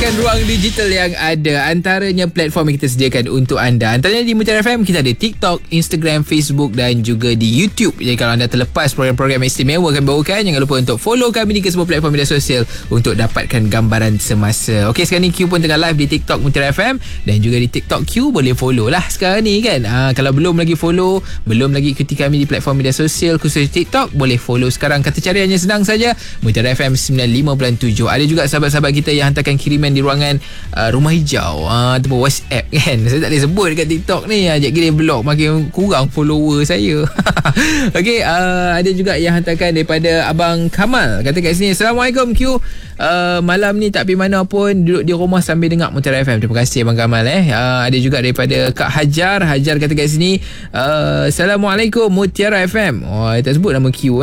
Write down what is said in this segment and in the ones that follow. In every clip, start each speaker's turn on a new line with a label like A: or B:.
A: Kongsikan ruang digital yang ada. Antaranya platform yang kita sediakan untuk anda. Antaranya di Mutiara FM kita ada TikTok, Instagram, Facebook dan juga di YouTube. Jadi kalau anda terlepas program-program istimewa kami bawakan, jangan lupa untuk follow kami di semua platform media sosial untuk dapatkan gambaran semasa. Okey, sekarang ni Q pun tengah live di TikTok Mutiara FM dan juga di TikTok Q. Boleh follow lah sekarang ni kan. Kalau belum lagi follow, belum lagi ikuti kami di platform media sosial khusus TikTok, boleh follow sekarang. Kata cariannya senang saja, Mutiara FM 95.7. Ada juga sahabat-sahabat kita yang hantarkan kiriman di ruangan rumah hijau ataupun WhatsApp kan. Saya tak boleh sebut dekat TikTok ni, jadi dia blog, makin kurang follower saya. Okey, ada juga yang hantarkan daripada Abang Kamal. Kata kat sini, Assalamualaikum Q, malam ni tak pergi mana pun, duduk di rumah sambil dengar Mutiara FM. Terima kasih Abang Kamal. Ada juga daripada Kak Hajar. Hajar kata kat sini, Assalamualaikum Mutiara FM. Tak sebut nama Q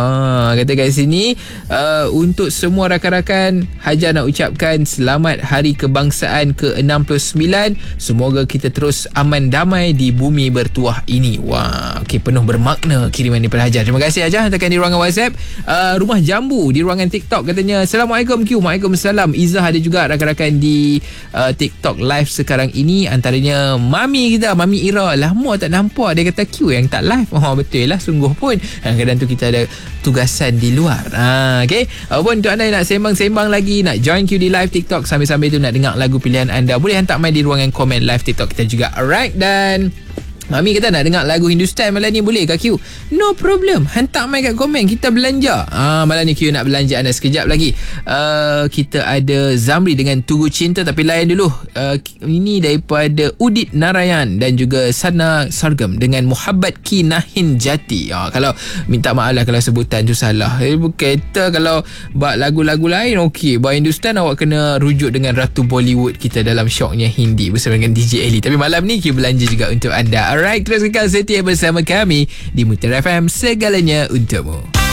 A: kata kat sini, untuk semua rakan-rakan, Hajar nak ucapkan selamat Hari Kebangsaan ke-69. Semoga kita terus aman damai di bumi bertuah ini. Wah, okey, penuh bermakna kiriman daripada Hajar. Terima kasih Hajar. Hantarkan di ruangan WhatsApp. Rumah Jambu di ruangan TikTok katanya, Assalamualaikum Q. Waalaikumsalam. Izzah ada juga rakan-rakan di TikTok live sekarang ini. Antaranya Mami kita, Mami Ira. Lama tak nampak. Dia kata Q yang tak live. Betul lah, sungguh pun. Kadang-kadang tu kita ada tugasan di luar. Okey. Pun untuk anda yang nak sembang-sembang lagi, nak join Q di live TikTok, sambil-sambil tu nak dengar lagu pilihan anda, boleh hantar main di ruangan komen live TikTok kita juga. Alright, dan Mami kata nak dengar lagu Hindustan malam ni, boleh ke Q? No problem, hantar main kat komen, kita belanja. Malam ni Q nak belanja anda sekejap lagi. Kita ada Zamri dengan Tugu Cinta, tapi layan dulu. Ini daripada Udit Narayan dan juga Sana Sargam dengan Muhabbat Ki Nahin Jati. Kalau minta maaf lah kalau sebutan tu salah. Kata kalau buat lagu-lagu lain okey, buat Hindustan awak kena rujuk dengan Ratu Bollywood kita dalam Syoknya Hindi bersama dengan DJ Eli. Tapi malam ni Q belanja juga untuk anda. Alright, terus kekal setia bersama kami di Mutiara FM, segalanya untukmu.